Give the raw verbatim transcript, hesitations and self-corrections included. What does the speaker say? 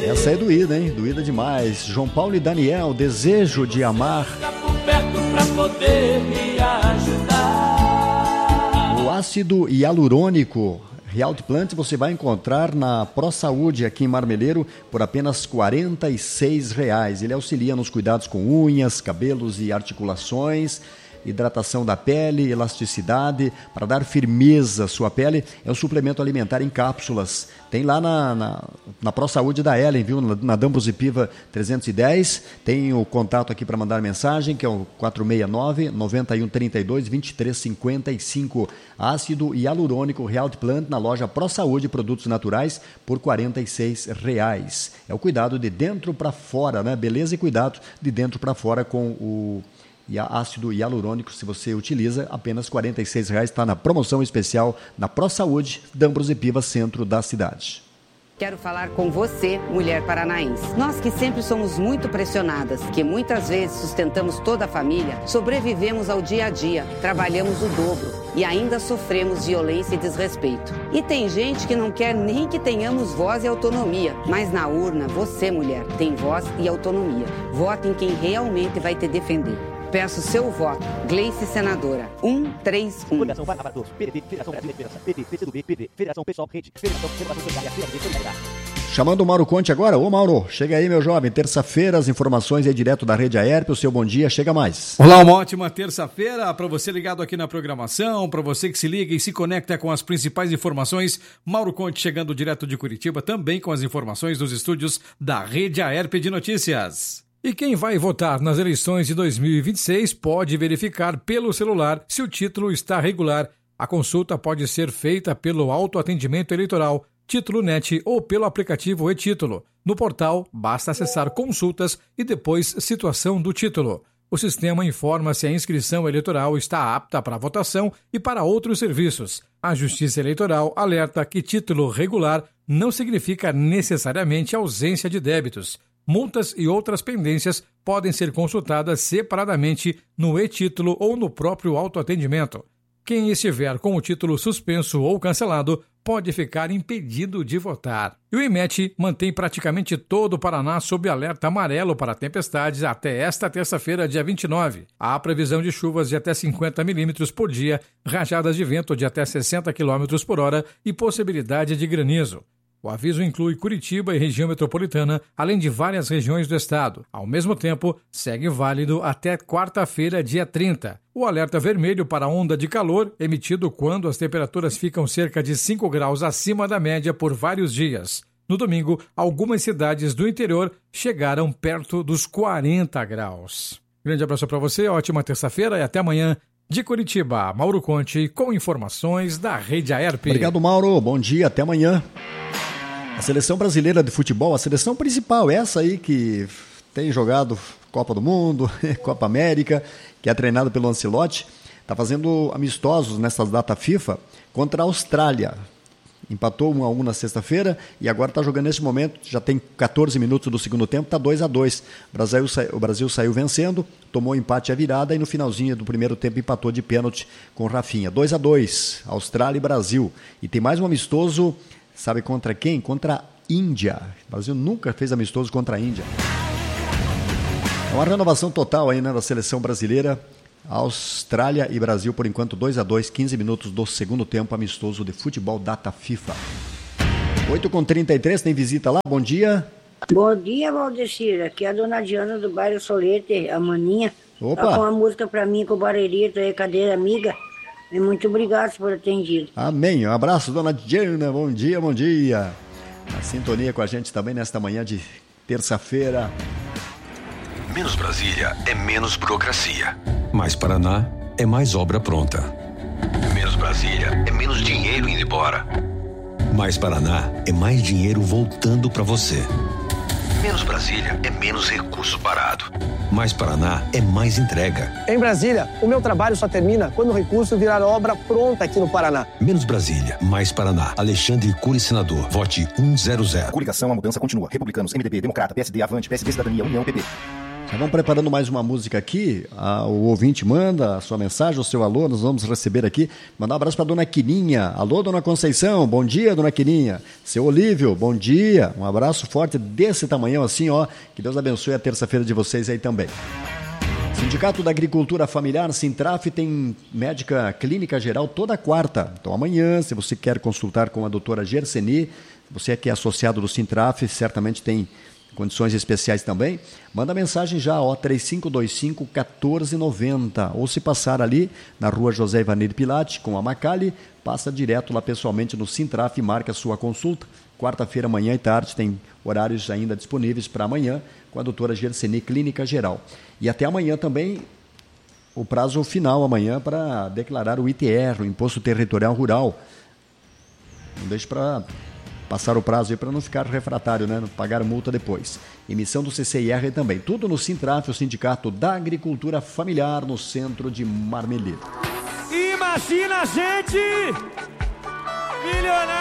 Essa é doída, hein? Doída demais. João Paulo e Daniel, Desejo de Amar. O ácido hialurônico Health Plant você vai encontrar na ProSaúde aqui em Marmeleiro por apenas quarenta e seis reais. Ele auxilia nos cuidados com unhas, cabelos e articulações, hidratação da pele, elasticidade, para dar firmeza à sua pele. É um suplemento alimentar em cápsulas. Tem lá na, na, na ProSaúde da Ellen, viu? Na, na Dambos e Piva trezentos e dez. Tem o contato aqui para mandar mensagem, que é o quatro seis nove, nove um três dois, dois três cinco cinco. Ácido hialurônico Health Plant na loja ProSaúde Produtos Naturais por quarenta e seis reais. É o cuidado de dentro para fora, né? Beleza e cuidado de dentro para fora com o e ácido hialurônico, se você utiliza, apenas quarenta e seis reais, está na promoção especial na ProSaúde, Dambros e Piva, centro da cidade. Quero falar com você, mulher paranaense. Nós que sempre somos muito pressionadas, que muitas vezes sustentamos toda a família, sobrevivemos ao dia a dia, trabalhamos o dobro e ainda sofremos violência e desrespeito. E tem gente que não quer nem que tenhamos voz e autonomia, mas na urna, você, mulher, tem voz e autonomia. Vote em quem realmente vai te defender. Peço seu voto. Gleice Senadora, um três um. Federação Barbados, P D T, Federação Brasileira de Esperança, P D, P C do B, P D, Federação Pessoal Rede, Federação Federação Solidária, Solidariedade. Chamando o Mauro Conte agora. Ô Mauro, chega aí meu jovem, terça-feira, as informações aí direto da Rede Aerp, o seu bom dia, chega mais. Olá, uma ótima terça-feira para você ligado aqui na programação, para você que se liga e se conecta com as principais informações. Mauro Conte chegando direto de Curitiba, também com as informações dos estúdios da Rede Aerp de Notícias. E quem vai votar nas eleições de dois mil e vinte e seis pode verificar pelo celular se o título está regular. A consulta pode ser feita pelo autoatendimento eleitoral, Título Net ou pelo aplicativo e-Título. No portal, basta acessar Consultas e depois Situação do Título. O sistema informa se a inscrição eleitoral está apta para votação e para outros serviços. A Justiça Eleitoral alerta que título regular não significa necessariamente ausência de débitos. Multas e outras pendências podem ser consultadas separadamente no e-Título ou no próprio autoatendimento. Quem estiver com o título suspenso ou cancelado pode ficar impedido de votar. E o IMET mantém praticamente todo o Paraná sob alerta amarelo para tempestades até esta terça-feira, dia vinte e nove. Há previsão de chuvas de até cinquenta milímetros por dia, rajadas de vento de até sessenta quilômetros por hora e possibilidade de granizo. O aviso inclui Curitiba e região metropolitana, além de várias regiões do estado. Ao mesmo tempo, segue válido até quarta-feira, dia trinta. O alerta vermelho para onda de calor, emitido quando as temperaturas ficam cerca de cinco graus acima da média por vários dias. No domingo, algumas cidades do interior chegaram perto dos quarenta graus. Grande abraço para você, ótima terça-feira e até amanhã. De Curitiba, Mauro Conte, com informações da Rede Aerp. Obrigado, Mauro. Bom dia, até amanhã. A seleção brasileira de futebol, a seleção principal, essa aí que tem jogado Copa do Mundo, Copa América, que é treinada pelo Ancelotti, está fazendo amistosos nessas datas FIFA contra a Austrália. Empatou um a um na sexta-feira e agora está jogando nesse momento, já tem catorze minutos do segundo tempo, está dois a dois. O Brasil, o Brasil saiu vencendo, tomou empate à virada e no finalzinho do primeiro tempo empatou de pênalti com o Rafinha. dois a dois, Austrália e Brasil. E tem mais um amistoso, sabe contra quem? Contra a Índia. O Brasil nunca fez amistoso contra a Índia. É uma renovação total aí, né, da seleção brasileira. Austrália e Brasil, por enquanto, dois a dois, quinze minutos do segundo tempo, amistoso de futebol data FIFA. oito e trinta e três, tem visita lá, bom dia. Bom dia, Valdecir, aqui é a dona Diana do bairro Solete, a maninha. Opa. Tá com uma música pra mim, com o Barerito aí, cadeira amiga. E muito obrigado por atendido. Amém, um abraço, dona Diana, bom dia, bom dia. Na sintonia com a gente também nesta manhã de terça-feira. Menos Brasília é menos burocracia. Mais Paraná é mais obra pronta. Menos Brasília é menos dinheiro indo embora. Mais Paraná é mais dinheiro voltando para você. Menos Brasília é menos recurso parado. Mais Paraná é mais entrega. Em Brasília, o meu trabalho só termina quando o recurso virar obra pronta aqui no Paraná. Menos Brasília, mais Paraná. Alexandre Cury, senador. Vote cem. Coligação, a mudança continua. Republicanos, M D B, Democrata, P S D, Avante, P S D, Cidadania, União, P P. Vamos preparando mais uma música aqui. Ah, o ouvinte manda a sua mensagem, o seu alô, nós vamos receber aqui. Mandar um abraço para dona Quininha. Alô, dona Conceição, bom dia, dona Quininha. Seu Olívio, bom dia. Um abraço forte desse tamanhão assim, ó. Que Deus abençoe a terça-feira de vocês aí também. Sindicato da Agricultura Familiar, Sintraf, tem médica clínica geral toda quarta. Então amanhã, se você quer consultar com a doutora Gerseni, você que é associado do Sintraf, certamente tem condições especiais também, manda mensagem já, ó, três cinco dois cinco, um quatro nove zero, ou se passar ali na rua José Ivanir Pilate, com a Macali, passa direto lá pessoalmente no Sintraf e marca a sua consulta. Quarta-feira, manhã e tarde, tem horários ainda disponíveis para amanhã, com a doutora Gerseni, Clínica Geral. E até amanhã também, o prazo final amanhã para declarar o I T R, o Imposto Territorial Rural. Não deixe para passar o prazo aí para não ficar refratário, né? Não pagar multa depois. Emissão do C C I R também. Tudo no Sintraf, o Sindicato da Agricultura Familiar, no centro de Marmeleiro. Imagina a gente milionário!